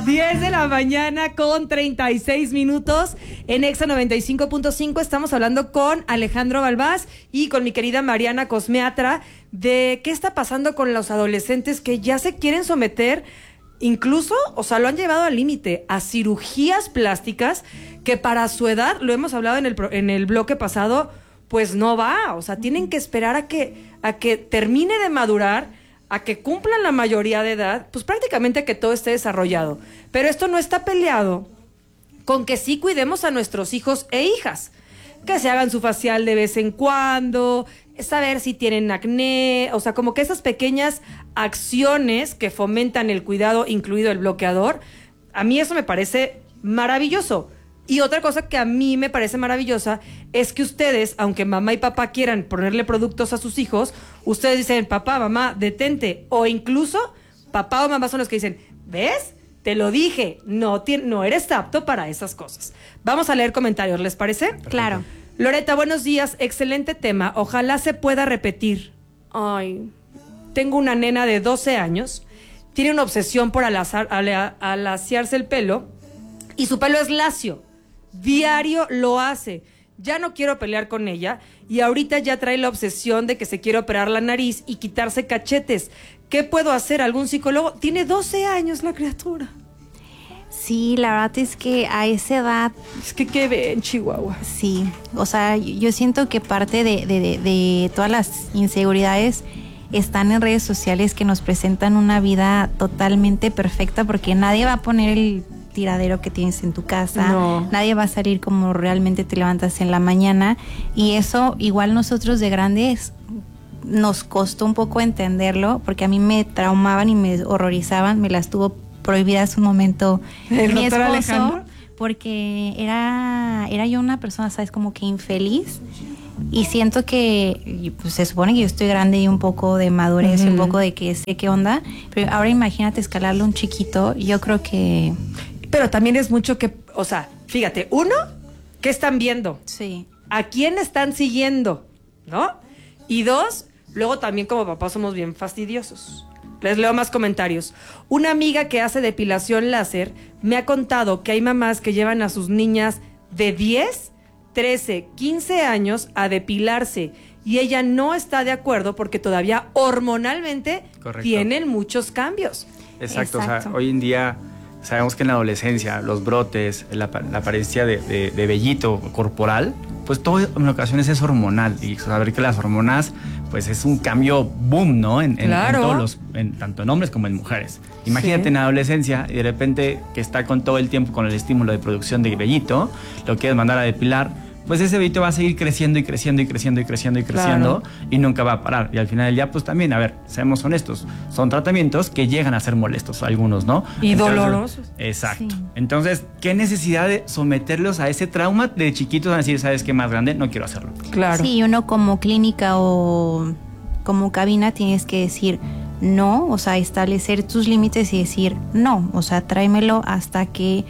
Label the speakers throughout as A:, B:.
A: 10 de la mañana con 36 minutos en Exa 95.5. Estamos hablando con Alejandro Balbás y con mi querida Mariana Cosmeatra de qué está pasando con los adolescentes que ya se quieren someter, incluso, o sea, lo han llevado al límite, a cirugías plásticas que para su edad, lo hemos hablado en el bloque pasado, pues no va. O sea, tienen que esperar a que termine de madurar, a que cumplan la mayoría de edad, pues prácticamente que todo esté desarrollado. Pero esto no está peleado con que sí cuidemos a nuestros hijos e hijas, que se hagan su facial de vez en cuando, saber si tienen acné, o sea, como que esas pequeñas acciones que fomentan el cuidado, incluido el bloqueador, a mí eso me parece maravilloso. Y otra cosa que a mí me parece maravillosa es que ustedes, aunque mamá y papá quieran ponerle productos a sus hijos, ustedes dicen, papá, mamá, detente. O incluso, papá o mamá son los que dicen, ¿ves? Te lo dije, no eres apto para esas cosas. Vamos a leer comentarios, ¿les parece?
B: Claro.
A: Loreta, buenos días, excelente tema. Ojalá se pueda repetir. Ay, tengo una nena de 12 años, tiene una obsesión por alaciarse el pelo y su pelo es lacio. Diario lo hace. Ya no quiero pelear con ella y ahorita ya trae la obsesión de que se quiere operar la nariz y quitarse cachetes. ¿Qué puedo hacer? ¿Algún psicólogo? Tiene 12 años la criatura.
B: Sí, la verdad es que a esa edad...
A: Es que qué ve en Chihuahua.
B: Sí, o sea, yo siento que parte de todas las inseguridades están en redes sociales que nos presentan una vida totalmente perfecta, porque nadie va a poner el tiradero que tienes en tu casa, no. Nadie va a salir como realmente te levantas en la mañana, y eso igual nosotros de grandes nos costó un poco entenderlo, porque a mí me traumaban y me horrorizaban, me las tuvo prohibidas un momento mi esposo, Alejandro, porque era yo una persona, sabes, como que infeliz, y siento que pues, se supone que yo estoy grande y un poco de madurez, un poco de que sé qué onda, pero ahora imagínate escalarle a un chiquito. Yo creo que...
A: Pero también es mucho que, o sea, fíjate, uno, ¿qué están viendo?
B: Sí.
A: ¿A quién están siguiendo? ¿No? Y dos, luego también como papás somos bien fastidiosos. Les leo más comentarios. Una amiga que hace depilación láser me ha contado que hay mamás que llevan a sus niñas de 10, 13, 15 años a depilarse y ella no está de acuerdo porque todavía hormonalmente tienen muchos cambios.
C: Exacto. O sea, hoy en día sabemos que en la adolescencia los brotes, la apariencia de vellito corporal, pues todo en ocasiones es hormonal, y saber que las hormonas pues es un cambio boom, ¿no?
A: Claro.
C: En todos tanto en hombres como en mujeres. Imagínate en la adolescencia y de repente que está con todo el tiempo con el estímulo de producción de vellito, lo quieres mandar a depilar, pues ese vellito va a seguir creciendo y creciendo y creciendo y creciendo y creciendo, claro, y nunca va a parar. Y al final del día, pues también, a ver, seamos honestos, son tratamientos que llegan a ser molestos algunos, ¿no?
A: Y dolorosos.
C: Exacto.
B: Sí.
C: Entonces, ¿qué necesidad de someterlos a ese trauma de chiquitos a decir, ¿sabes qué? Más grande, no quiero hacerlo.
A: Claro.
B: Sí, uno como clínica o como cabina tienes que decir no, o sea, establecer tus límites y decir no, o sea, tráemelo hasta que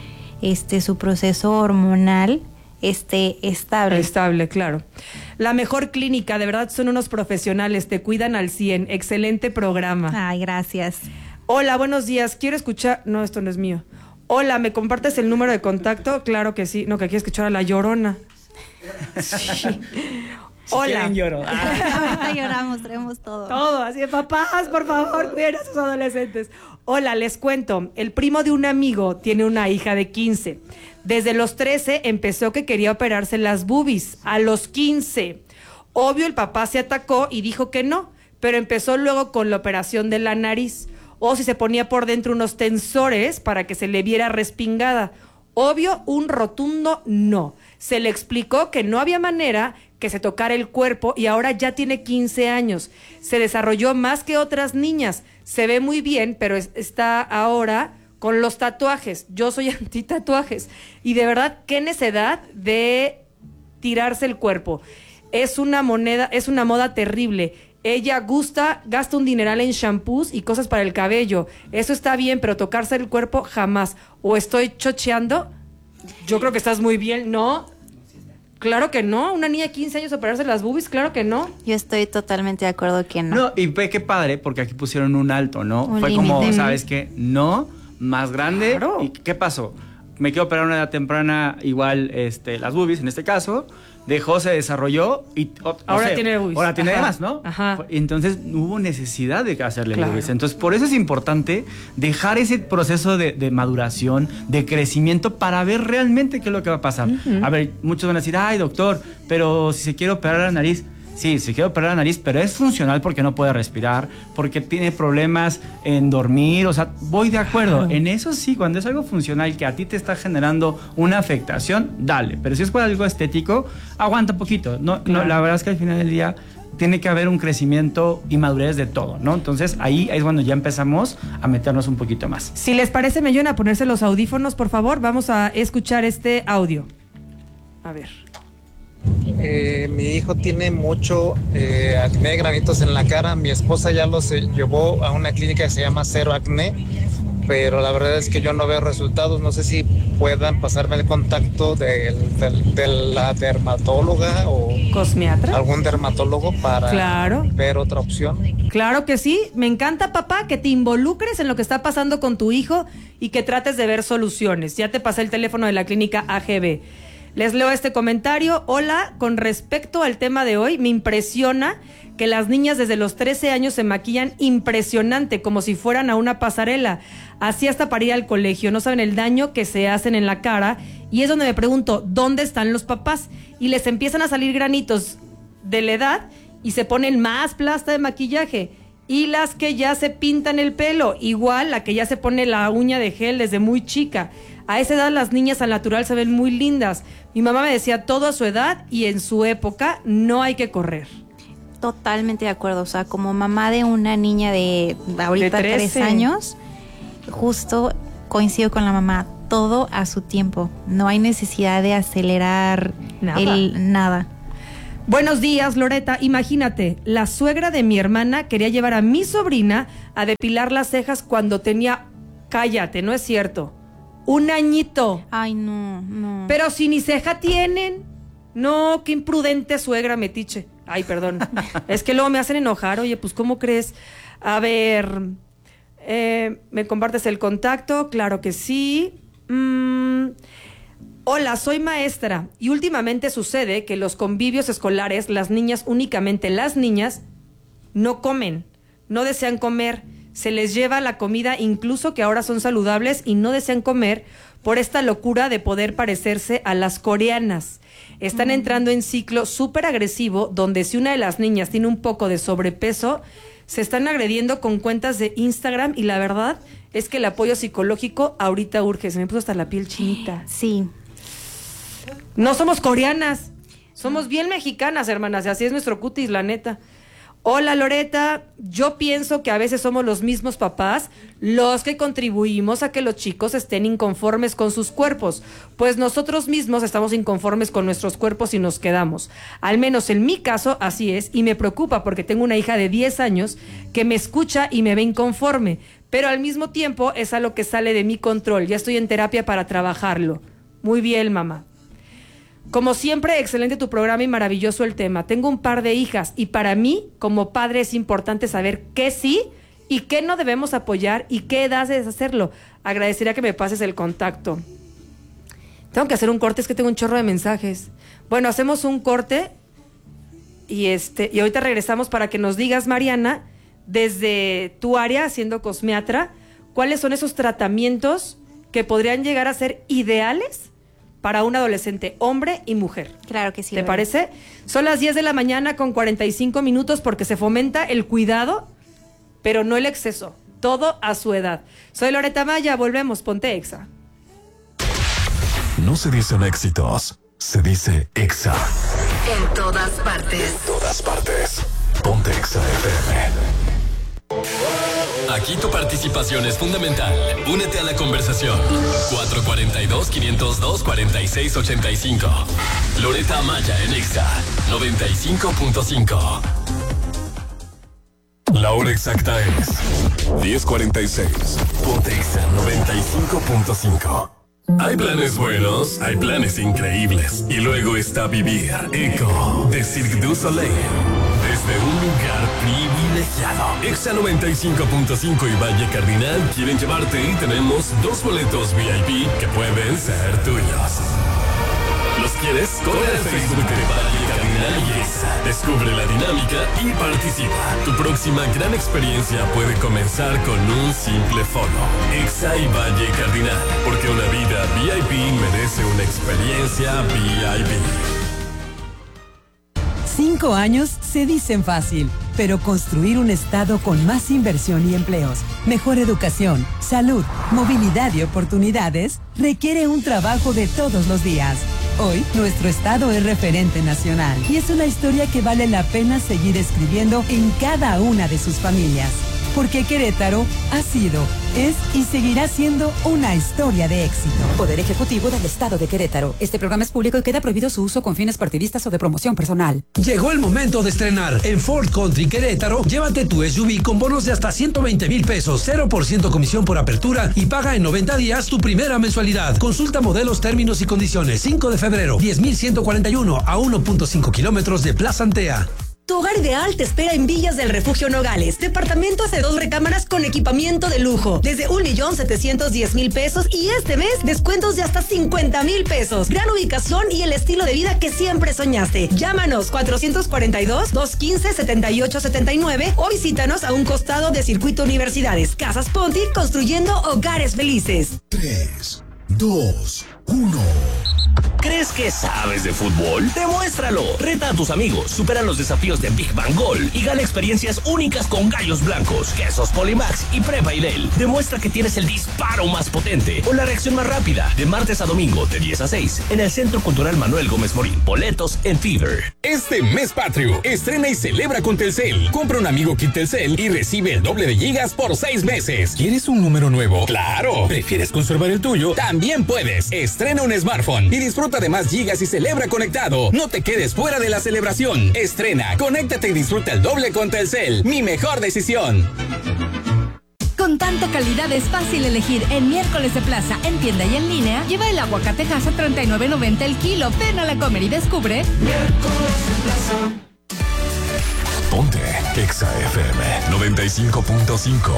B: su proceso hormonal esté estable.
A: Estable, claro. La mejor clínica, de verdad son unos profesionales, te cuidan al 100. Excelente programa.
B: Ay, gracias.
A: Hola, buenos días. Quiero escuchar... No, esto no es mío. Hola, ¿me compartes el número de contacto? Claro que sí. No, que aquí escuchar a La Llorona. Sí. Hola.
C: Si lloro.
B: Ahorita lloramos, traemos todo.
A: Todo, así de papás, por favor, cuiden a sus adolescentes. Hola, les cuento. El primo de un amigo tiene una hija de 15. Desde los 13 empezó que quería operarse las boobies. A los 15. Obvio, el papá se atacó y dijo que no, pero empezó luego con la operación de la nariz. O si se ponía por dentro unos tensores para que se le viera respingada. Obvio, un rotundo no. Se le explicó que no había manera que se tocara el cuerpo y ahora ya tiene 15 años. Se desarrolló más que otras niñas. Se ve muy bien, pero está ahora con los tatuajes. Yo soy anti-tatuajes. Y de verdad, qué necedad de tirarse el cuerpo. Es una moda terrible. Ella gasta un dineral en shampoos y cosas para el cabello. Eso está bien, pero tocarse el cuerpo jamás. ¿O estoy chocheando? Yo creo que estás muy bien, ¿no? Claro que no. Una niña de 15 años operarse las boobies, claro que no.
B: Yo estoy totalmente de acuerdo que no.
C: No, y ve qué padre, porque aquí pusieron un alto, ¿no?
B: Un
C: Fue
B: límite.
C: como, ¿sabes qué? No, más grande.
A: Claro.
C: ¿Y qué pasó? Me quiero operar a una edad temprana, igual las boobies en este caso, dejó, se desarrolló y
A: ahora tiene boobies.
C: Ahora tiene
A: Ajá.
C: más, ¿no?
A: Ajá.
C: Entonces no hubo necesidad de hacerle
A: Claro.
C: boobies. Entonces por eso es importante dejar ese proceso de maduración, de crecimiento para ver realmente qué es lo que va a pasar. A ver, muchos van a decir, ay doctor, pero si se quiere operar la nariz. Sí, se quiere operar la nariz, pero es funcional porque no puede respirar, porque tiene problemas en dormir, o sea, voy de acuerdo.
A: Claro.
C: En eso sí, cuando es algo funcional que a ti te está generando una afectación, dale. Pero si es por algo estético, aguanta un poquito. No,
A: Claro.
C: la verdad es que al final del día tiene que haber un crecimiento y madurez de todo, ¿no? Entonces ahí es cuando ya empezamos a meternos un poquito más.
A: Si les parece, me ayudan a ponerse los audífonos, por favor. Vamos a escuchar este audio. A ver.
D: Mi hijo tiene mucho acné, granitos en la cara. Mi esposa ya los llevó a una clínica que se llama Cero Acné, pero la verdad es que yo no veo resultados. No sé si puedan pasarme el contacto de la dermatóloga o
A: ¿Cosmiatra?
D: algún dermatólogo para
A: Claro.
D: ver otra opción.
A: Claro que sí. Me encanta, papá, que te involucres en lo que está pasando con tu hijo y que trates de ver soluciones. Ya te pasé el teléfono de la clínica AGB. Les leo este comentario. Hola, con respecto al tema de hoy, me impresiona que las niñas desde los 13 años se maquillan impresionante, como si fueran a una pasarela. Así hasta para ir al colegio. No saben el daño que se hacen en la cara. Y es donde me pregunto, ¿dónde están los papás? Y les empiezan a salir granitos de la edad y se ponen más plasta de maquillaje. Y las que ya se pintan el pelo, igual la que ya se pone la uña de gel desde muy chica. A esa edad las niñas al natural se ven muy lindas. Mi mamá me decía todo a su edad y en su época no hay que correr.
B: Totalmente de acuerdo, o sea, como mamá de una niña de ahorita
A: De 13.
B: 3 años, justo coincido con la mamá, todo a su tiempo, no hay necesidad de acelerar nada.
A: Buenos días, Loreta. Imagínate, la suegra de mi hermana quería llevar a mi sobrina a depilar las cejas cuando tenía, cállate, no es cierto, 1 añito.
B: Ay, no.
A: Pero si ni ceja tienen. No, qué imprudente suegra metiche. Ay, perdón. Es que luego me hacen enojar. Oye, pues, ¿cómo crees? A ver, ¿me compartes el contacto? Claro que sí. Hola, soy maestra y últimamente sucede que los convivios escolares, las niñas, únicamente las niñas, no comen, no desean comer. Se les lleva la comida, incluso que ahora son saludables y no desean comer por esta locura de poder parecerse a las coreanas. Están entrando en ciclo súper agresivo donde si una de las niñas tiene un poco de sobrepeso, se están agrediendo con cuentas de Instagram y la verdad es que el apoyo psicológico ahorita urge. Se me puso hasta la piel chinita.
B: Sí.
A: No somos coreanas, somos bien mexicanas, hermanas, y así es nuestro cutis, la neta. Hola, Loreta, yo pienso que a veces somos los mismos papás los que contribuimos a que los chicos estén inconformes con sus cuerpos, pues nosotros mismos estamos inconformes con nuestros cuerpos y nos quedamos. Al menos en mi caso así es, y me preocupa porque tengo una hija de 10 años que me escucha y me ve inconforme, pero al mismo tiempo es algo que sale de mi control. Ya estoy en terapia para trabajarlo. Muy bien, mamá. Como siempre, excelente tu programa y maravilloso el tema. Tengo un par de hijas y para mí, como padre, es importante saber qué sí y qué no debemos apoyar y qué edad es hacerlo. Agradecería que me pases el contacto. Tengo que hacer un corte, es que tengo un chorro de mensajes. Bueno, hacemos un corte y ahorita regresamos para que nos digas, Mariana, desde tu área, siendo cosmiatra, ¿cuáles son esos tratamientos que podrían llegar a ser ideales para un adolescente, hombre y mujer?
B: Claro que sí.
A: ¿Te
B: Lorena.
A: parece? Son las 10 de la mañana con 45 minutos porque se fomenta el cuidado, pero no el exceso. Todo a su edad. Soy Loreta Maya, volvemos, ponte Exa.
E: No se dicen éxitos, se dice Exa.
F: En todas partes.
E: En todas partes. Ponte Exa FM.
G: Aquí tu participación es fundamental. Únete a la conversación. 442-502-4685. Loreta Maya en Exa 95.5.
E: La hora exacta es 10:46.
G: Ponte Exa 95.5. Hay planes buenos, hay planes increíbles. Y luego está Vivir, Echo, de Cirque du Soleil. Desde desde un lugar privilegiado. Exa 95.5 y Valle Cardinal quieren llevarte y tenemos 2 boletos VIP que pueden ser tuyos. ¿Los quieres? Corre al Facebook de Valle Cardinal y Exa. Descubre la dinámica y participa. Tu próxima gran experiencia puede comenzar con un simple follow. Exa y Valle Cardinal, porque una vida VIP merece una experiencia VIP.
H: 5 años se dicen fácil, pero construir un estado con más inversión y empleos, mejor educación, salud, movilidad y oportunidades requiere un trabajo de todos los días. Hoy, nuestro estado es referente nacional y es una historia que vale la pena seguir escribiendo en cada una de sus familias. Porque Querétaro ha sido, es y seguirá siendo una historia de éxito.
I: Poder Ejecutivo del Estado de Querétaro. Este programa es público y queda prohibido su uso con fines partidistas o de promoción personal.
J: Llegó el momento de estrenar. En Ford Country Querétaro, llévate tu SUV con bonos de hasta 120,000 pesos, 0% comisión por apertura y paga en 90 días tu primera mensualidad. Consulta modelos, términos y condiciones. 5 de febrero, 10,141 a 1.5 kilómetros de Plaza Antea.
K: Tu hogar ideal te espera en Villas del Refugio Nogales. Departamentos de 2 recámaras con equipamiento de lujo. Desde 1,710,000 pesos y este mes descuentos de hasta 50,000 pesos. Gran ubicación y el estilo de vida que siempre soñaste. Llámanos 442-215-7879 o visítanos a un costado de Circuito Universidades. Casas Ponti, construyendo hogares felices.
E: 3, 2, 1.
L: ¿Crees que sabes de fútbol? ¡Demuéstralo! Reta a tus amigos, supera los desafíos de Big Bang Gol y gana experiencias únicas con gallos blancos, quesos Polimax y Prepa Idel. Demuestra que tienes el disparo más potente o la reacción más rápida. De martes a domingo, de 10 a 6, en el Centro Cultural Manuel Gómez Morín. Boletos en Fever.
M: Este mes patrio, estrena y celebra con Telcel. Compra un amigo kit Telcel y recibe el doble de gigas por 6 meses. ¿Quieres un número nuevo? ¡Claro! ¿Prefieres conservar el tuyo? También puedes. Estrena un smartphone y disfruta de más gigas y celebra conectado. No te quedes fuera de la celebración. Estrena, conéctate y disfruta el doble con Telcel. Mi mejor decisión.
N: Con tanta calidad es fácil elegir. En Miércoles de Plaza, en tienda y en línea, lleva el aguacatejas a $39.90 el kilo. Ven a la Comer y descubre
E: Miércoles de Plaza. Ponte Exa FM 95.5.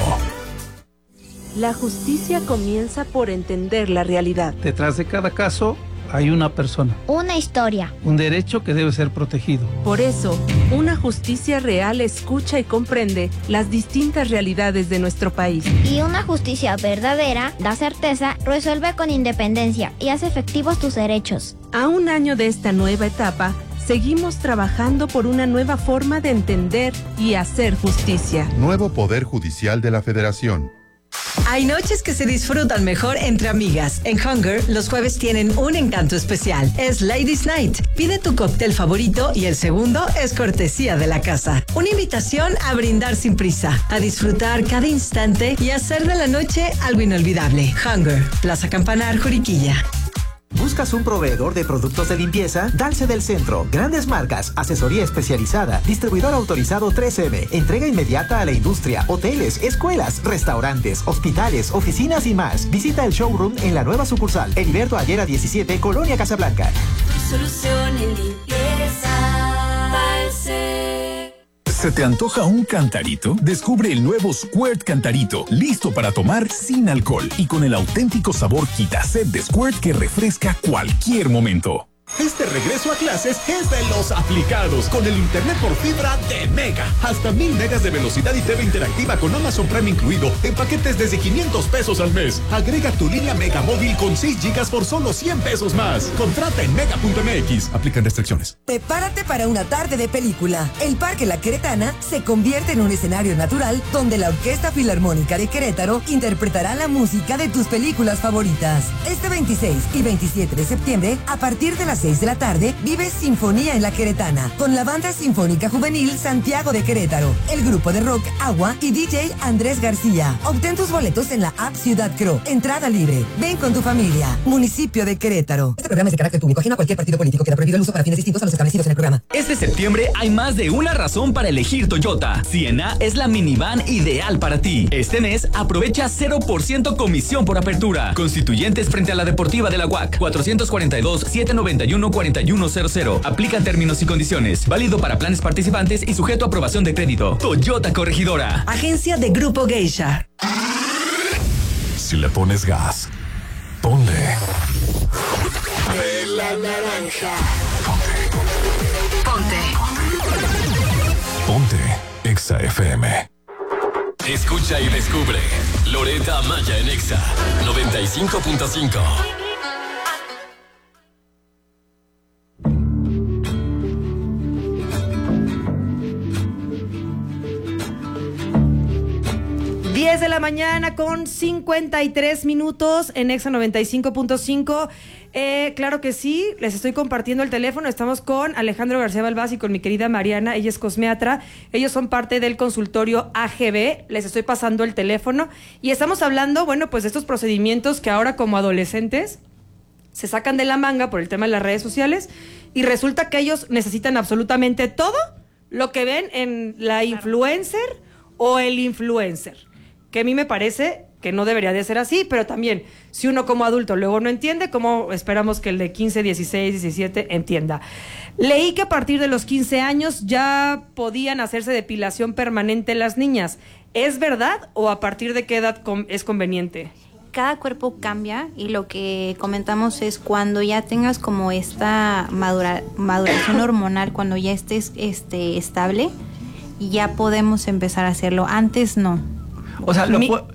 O: La justicia comienza por entender la realidad.
P: Detrás de cada caso hay una persona.
Q: Una historia.
P: Un derecho que debe ser protegido.
O: Por eso, una justicia real escucha y comprende las distintas realidades de nuestro país.
Q: Y una justicia verdadera da certeza, resuelve con independencia y hace efectivos tus derechos.
O: A un año de esta nueva etapa, seguimos trabajando por una nueva forma de entender y hacer justicia.
R: Nuevo Poder Judicial de la Federación.
K: Hay noches que se disfrutan mejor entre amigas. En Hunger, los jueves tienen un encanto especial. Es Ladies Night. Pide tu cóctel favorito y el segundo es cortesía de la casa. Una invitación a brindar sin prisa, a disfrutar cada instante y hacer de la noche algo inolvidable. Hunger, Plaza Campanar, Juriquilla.
S: ¿Buscas un proveedor de productos de limpieza? Dalce del Centro. Grandes marcas, asesoría especializada, distribuidor autorizado 3M, entrega inmediata a la industria, hoteles, escuelas, restaurantes, hospitales, oficinas y más. Visita el showroom en la nueva sucursal, Heriberto Ayera 17, Colonia Casablanca.
F: Solución en limpieza, Dalce.
E: ¿Se te antoja un cantarito? Descubre el nuevo Squirt Cantarito, listo para tomar sin alcohol y con el auténtico sabor Quita-Sed de Squirt que refresca cualquier momento.
T: Este regreso a clases es de los aplicados con el internet por fibra de Mega. Hasta 1000 megas de velocidad y TV interactiva con Amazon Prime incluido en paquetes desde 500 pesos al mes. Agrega tu línea Mega móvil con 6 gigas por solo 100 pesos más. Contrata en mega.mx. Aplican restricciones.
U: Prepárate para una tarde de película. El Parque La Queretana se convierte en un escenario natural donde la Orquesta Filarmónica de Querétaro interpretará la música de tus películas favoritas. Este 26 y 27 de septiembre, a partir de las 6 de la tarde, vive Sinfonía en La Queretana con la Banda Sinfónica Juvenil Santiago de Querétaro, el grupo de rock Agua y DJ Andrés García. Obtén tus boletos en la app Ciudad Cro. Entrada libre. Ven con tu familia. Municipio de Querétaro. Este programa es de carácter público, ajeno a cualquier partido político. Queda prohibido el uso para fines distintos a los establecidos en el programa.
V: Este septiembre hay más de una razón para elegir Toyota. Siena es la minivan ideal para ti. Este mes aprovecha 0% comisión por apertura. Constituyentes frente a la Deportiva de la UAC. 442-791 681-4100. Aplican términos y condiciones. Válido para planes participantes y sujeto a aprobación de crédito. Toyota Corregidora.
K: Agencia de Grupo Geisha.
G: Si le pones gas, ponle.
F: De la naranja.
G: Ponte Exa FM. Escucha y descubre Loreta Maya en Exa 95.5.
A: De la mañana con 53 minutos en Exa 95.5. Claro que sí, les estoy compartiendo el teléfono. Estamos con Alejandro García Balbás y con mi querida Mariana. Ella es cosmeatra. Ellos son parte del consultorio AGB. Les estoy pasando el teléfono y estamos hablando, bueno, pues de estos procedimientos que ahora como adolescentes se sacan de la manga por el tema de las redes sociales y resulta que ellos necesitan absolutamente todo lo que ven en la influencer o el influencer. Que a mí me parece que no debería de ser así, pero también, si uno como adulto luego no entiende, ¿cómo esperamos que el de 15, 16, 17 entienda? Leí que a partir de los 15 años ya podían hacerse depilación permanente las niñas. ¿Es verdad o a partir de qué edad es conveniente?
B: Cada cuerpo cambia y lo que comentamos es cuando ya tengas como esta maduración hormonal, cuando ya estés estable, ya podemos empezar a hacerlo. Antes no.
C: O sea,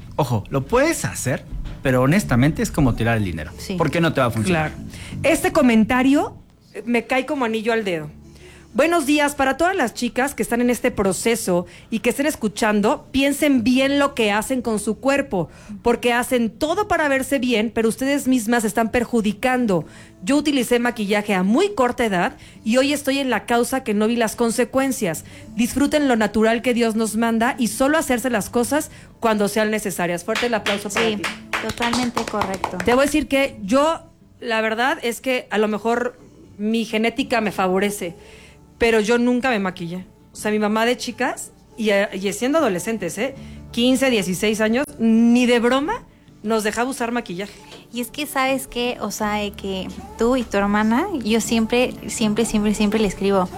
C: lo puedes hacer, pero honestamente es como tirar el dinero. Sí. ¿Por qué no te va a funcionar?
A: Claro. Este comentario me cae como anillo al dedo. Buenos días para todas las chicas que están en este proceso y que estén escuchando, piensen bien lo que hacen con su cuerpo, porque hacen todo para verse bien, pero ustedes mismas están perjudicando. Yo utilicé maquillaje a muy corta edad y hoy estoy en la causa que no vi las consecuencias. Disfruten lo natural que Dios nos manda y solo hacerse las cosas cuando sean necesarias. Fuerte el aplauso para ti.
B: Totalmente correcto.
A: Te voy a decir que yo, la verdad es que a lo mejor mi genética me favorece, pero yo nunca me maquillé. O sea, mi mamá de chicas, y siendo adolescentes, 15, 16 años, ni de broma nos dejaba usar maquillaje.
B: Y es que, ¿sabes qué? O sea, que tú y tu hermana, yo siempre le escribo,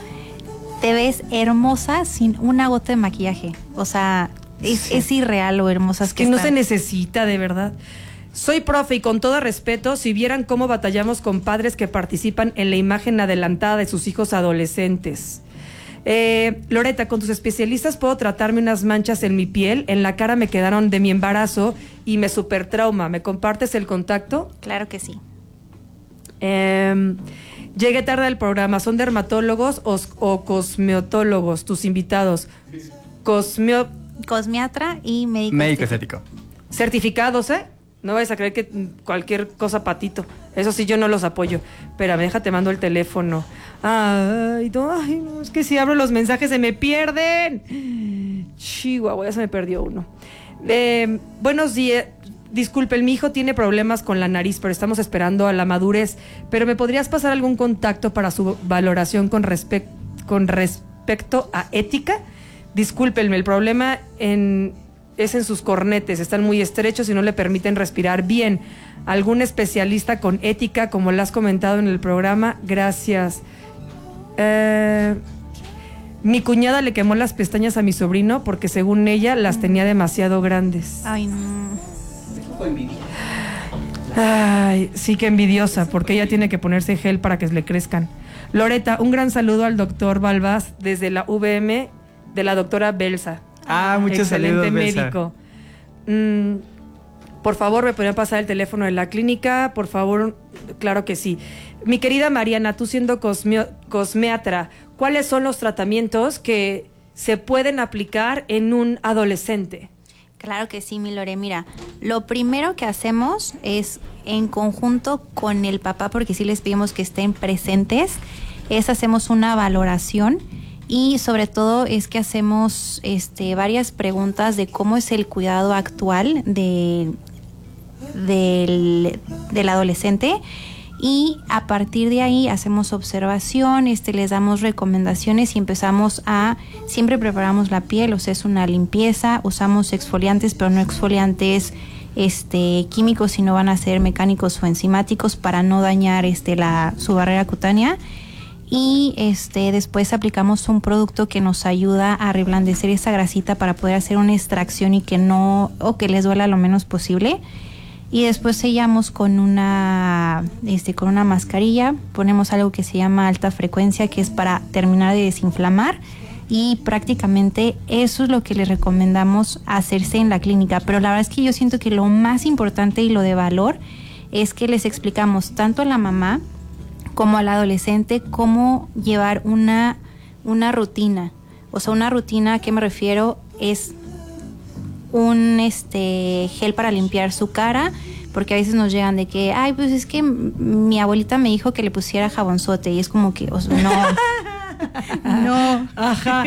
B: te ves hermosa sin una gota de maquillaje. O sea, es irreal lo hermosas que
A: no
B: están.
A: se necesita, de verdad. Soy profe y con todo respeto, si vieran cómo batallamos con padres que participan en la imagen adelantada de sus hijos adolescentes. Loreta, con tus especialistas puedo tratarme unas manchas en mi piel, en la cara me quedaron de mi embarazo y me super trauma. ¿Me compartes el contacto?
B: Claro que sí.
A: Llegué tarde al programa. ¿Son dermatólogos o cosmetólogos tus invitados?
B: Cosmiatra y
C: médico estético.
A: Certificados, No vayas a creer que cualquier cosa patito. Eso sí, yo no los apoyo. Espérame, déjate, mando el teléfono. Ay, no, es que si abro los mensajes se me pierden. Chihuahua, ya se me perdió uno. Buenos días. Disculpe, mi hijo tiene problemas con la nariz, pero estamos esperando a la madurez. Pero ¿me podrías pasar algún contacto para su valoración con respecto a ética? Discúlpenme, el problema es en sus cornetes, están muy estrechos y no le permiten respirar bien. ¿Algún especialista con ética, como lo has comentado en el programa? Gracias. Mi cuñada le quemó las pestañas a mi sobrino porque según ella las tenía demasiado grandes.
B: Ay, no.
A: Ay, sí, que envidiosa, porque ella tiene que ponerse gel para que le crezcan. Loreta, un gran saludo al doctor Balbás desde la VM de la doctora Belsa.
C: Muchos saludos,
A: médico. Por favor, ¿me podrían pasar el teléfono de la clínica? Por favor, claro que sí. Mi querida Mariana, tú siendo cosmeatra, ¿cuáles son los tratamientos que se pueden aplicar en un adolescente?
B: Claro que sí, mi Lore. Mira, lo primero que hacemos es, en conjunto con el papá, porque sí les pedimos que estén presentes, hacemos una valoración. Y sobre todo es que hacemos varias preguntas de cómo es el cuidado actual del adolescente, y a partir de ahí hacemos observación, les damos recomendaciones y empezamos siempre preparamos la piel, o sea, es una limpieza, usamos exfoliantes, pero no exfoliantes químicos, sino van a ser mecánicos o enzimáticos para no dañar su barrera cutánea. Y después aplicamos un producto que nos ayuda a reblandecer esa grasita para poder hacer una extracción y que les duela lo menos posible. Y después sellamos con una mascarilla, ponemos algo que se llama alta frecuencia, que es para terminar de desinflamar, y prácticamente eso es lo que les recomendamos hacerse en la clínica. Pero la verdad es que yo siento que lo más importante y lo de valor es que les explicamos tanto a la mamá como al adolescente cómo llevar una rutina. O sea, una rutina, ¿a qué me refiero? Es un gel para limpiar su cara, porque a veces nos llegan de que, ay, pues es que mi abuelita me dijo que le pusiera jabonzote, y es como que, no.
A: No, ajá,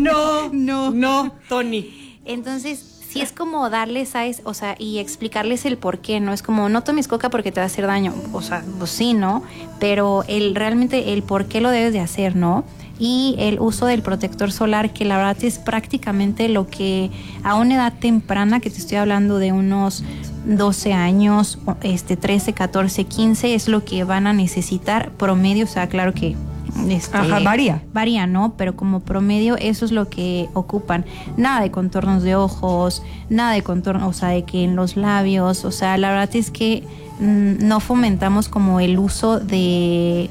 A: no, Tony.
B: Entonces, sí es como darles y explicarles el por qué, ¿no? Es como, no tomes coca porque te va a hacer daño. O sea, pues sí, ¿no? Pero realmente el por qué lo debes de hacer, ¿no? Y el uso del protector solar, que la verdad es prácticamente lo que a una edad temprana, que te estoy hablando de unos 12 años, 13, 14, 15, es lo que van a necesitar promedio. O sea, claro que varía, ¿no? Pero como promedio eso es lo que ocupan. Nada de contornos de ojos, nada de contornos, o sea, de que en los labios, o sea, la verdad es que no fomentamos como el uso del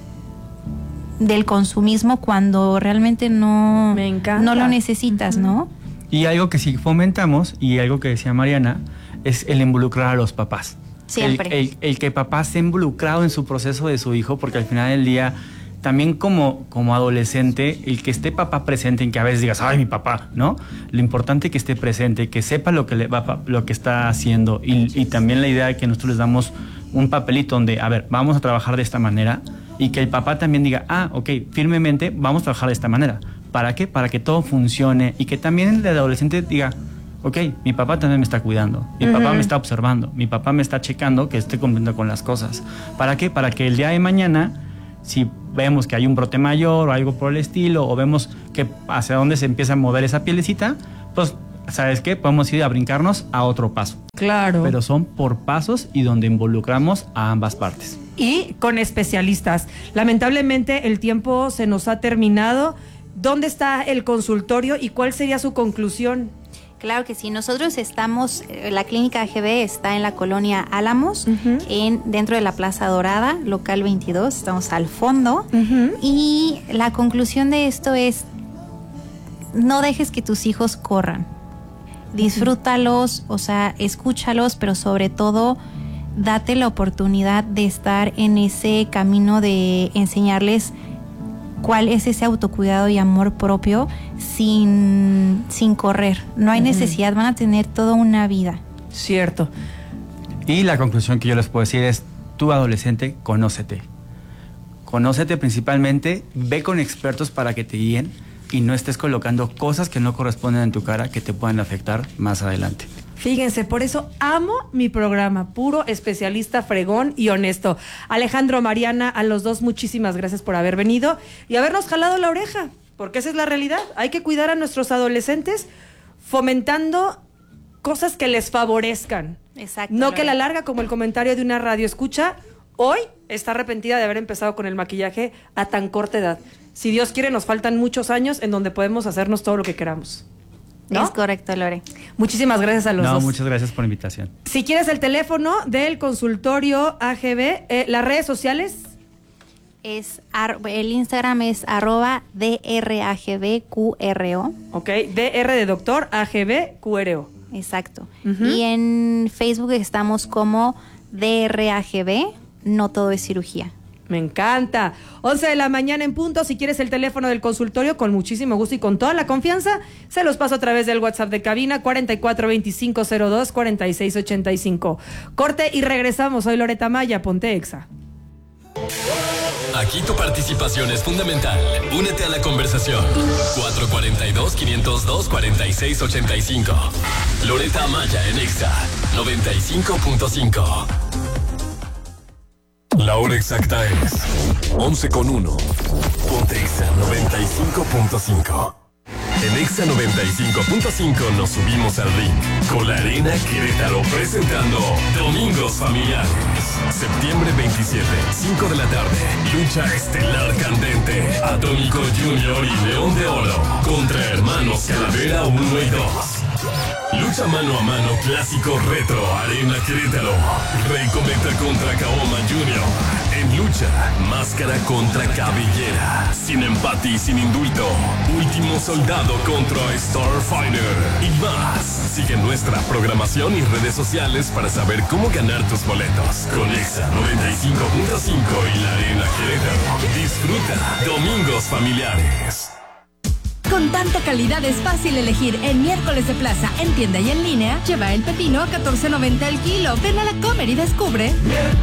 B: consumismo cuando realmente no lo necesitas, ¿no?
C: Y algo que sí fomentamos, y algo que decía Mariana, es el involucrar a los papás.
B: Siempre.
C: El que papá esté involucrado en su proceso de su hijo, porque al final del día, también como adolescente, el que esté papá presente, en que a veces digas, ay, mi papá, ¿no? Lo importante es que esté presente, que sepa lo que está haciendo, y también la idea de que nosotros les damos un papelito donde, a ver, vamos a trabajar de esta manera, y que el papá también diga, ok, firmemente vamos a trabajar de esta manera. ¿Para qué? Para que todo funcione, y que también el adolescente diga, ok, mi papá también me está cuidando, mi papá me está observando, mi papá me está checando que esté cumpliendo con las cosas. ¿Para qué? Para que el día de mañana, si vemos que hay un brote mayor o algo por el estilo, o vemos que hacia dónde se empieza a mover esa pielecita, pues, ¿sabes qué? Podemos ir a brincarnos a otro paso.
A: Claro.
C: Pero son por pasos y donde involucramos a ambas partes.
A: Y con especialistas. Lamentablemente el tiempo se nos ha terminado. ¿Dónde está el consultorio y cuál sería su conclusión?
B: Claro que sí, nosotros estamos, la clínica AGB está en la colonia Álamos, dentro de la Plaza Dorada, local 22, estamos al fondo. Y la conclusión de esto es, no dejes que tus hijos corran, disfrútalos, o sea, escúchalos, pero sobre todo, date la oportunidad de estar en ese camino de enseñarles cuál es ese autocuidado y amor propio sin correr. No hay necesidad, van a tener toda una vida.
A: Cierto.
C: Y la conclusión que yo les puedo decir es, tú adolescente, conócete. Conócete principalmente, ve con expertos para que te guíen y no estés colocando cosas que no corresponden en tu cara que te puedan afectar más adelante.
A: Fíjense, por eso amo mi programa, puro especialista, fregón y honesto. Alejandro, Mariana, a los dos muchísimas gracias por haber venido y habernos jalado la oreja, porque esa es la realidad. Hay que cuidar a nuestros adolescentes fomentando cosas que les favorezcan.
B: Exacto.
A: No que a la larga, como el comentario de una radio escucha, hoy está arrepentida de haber empezado con el maquillaje a tan corta edad. Si Dios quiere, nos faltan muchos años en donde podemos hacernos todo lo que queramos, ¿no?
B: Es correcto, Lore.
A: Muchísimas gracias a los dos.
C: Muchas gracias por la invitación.
A: Si quieres el teléfono del consultorio AGB, las redes sociales.
B: El Instagram es @DRAGBQRO.
A: Ok, DR de doctor, AGBQRO.
B: Exacto. Y en Facebook estamos como DRAGB, no todo es cirugía.
A: Me encanta. 11 de la mañana en punto. Si quieres el teléfono del consultorio, con muchísimo gusto y con toda la confianza, se los paso a través del WhatsApp de cabina 4425024685. Corte y regresamos. Soy Loreta Maya, ponte Exa.
G: Aquí tu participación es fundamental. Únete a la conversación. 442-502-4685. Loreta Maya en Exa 95.5. La hora exacta es 11:01. Ponte Exa 95.5. En Exa 95.5 nos subimos al ring con la Arena Querétaro presentando Domingos Familiares. Septiembre 27, 5 de la tarde. Lucha estelar candente. Atómico Junior y León de Oro contra Hermanos Calavera 1 y 2. Lucha mano a mano clásico retro Arena Querétaro. Rey Cometa contra Kaoma Junior. En lucha, máscara contra cabellera. Sin empate y sin indulto. Último soldado contra Starfighter. Y más. Sigue nuestra programación y redes sociales para saber cómo ganar tus boletos. Con Exa 95.5 y la Arena Querétaro. Disfruta Domingos Familiares.
N: Con tanta calidad es fácil elegir. En miércoles de plaza, en tienda y en línea, lleva el pepino a $14.90 el kilo. Ven a la Comer y descubre.